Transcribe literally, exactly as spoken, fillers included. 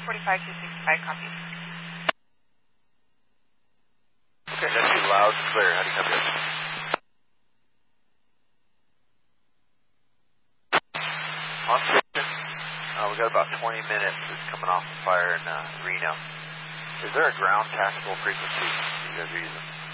forty-five two sixty-five, copy. Okay, that's you loud and clear. How do you copy it? On station. Uh, we got about twenty minutes that's coming off the fire in uh, Reno. Is there a ground tactical frequency that you guys are using?